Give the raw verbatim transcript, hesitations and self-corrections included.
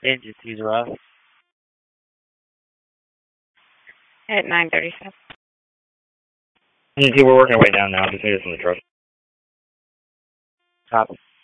Agencies, Ross. At nine thirty-seven. Agency, we're working our way down now. Just need us in the truck. Copy.